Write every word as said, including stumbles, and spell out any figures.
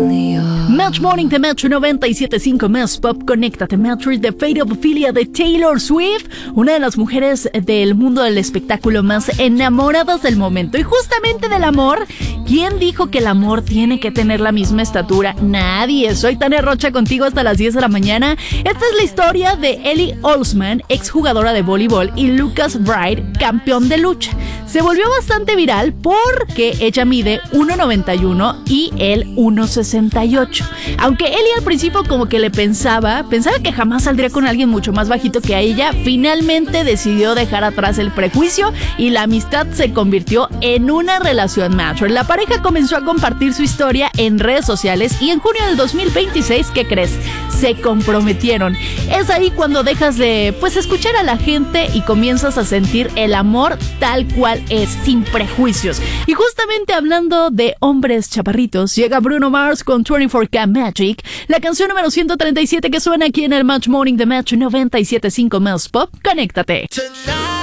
Match Morning de Metro noventa y siete punto cinco Más Pop. Conéctate. Match The Fate of Ophelia de Taylor Swift, una de las mujeres del mundo del espectáculo más enamoradas del momento. Y justamente del amor, ¿quién dijo que el amor tiene que tener la misma estatura? Nadie. Soy Tania Rocha contigo hasta las diez de la mañana. Esta es la historia de Ellie Olsman, exjugadora de voleibol, y Lucas Wright, campeón de lucha. Se volvió bastante viral porque ella mide uno noventa y uno y él uno sesenta y ocho. Aunque Ellie al principio como que le pensaba, pensaba que jamás saldría con alguien mucho más bajito que a ella, finalmente decidió dejar atrás el prejuicio y la amistad se convirtió en una relación macho. La pareja comenzó a compartir su historia en redes sociales y en junio del dos mil veintiséis, ¿qué crees? Se comprometieron. Es ahí cuando dejas de, pues, escuchar a la gente y comienzas a sentir el amor tal cual es, sin prejuicios. Y justamente hablando de hombres chaparritos, llega Bruno Mars con veinticuatro K Magic, la canción número ciento treinta y siete que suena aquí en el Match Morning de Match noventa y siete punto cinco Más Pop. Conéctate. Tonight.